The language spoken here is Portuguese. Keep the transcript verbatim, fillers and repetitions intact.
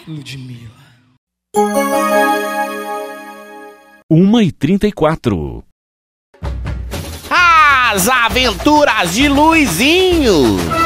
Ludmilla. uma e trinta e quatro. As Aventuras de Luizinho.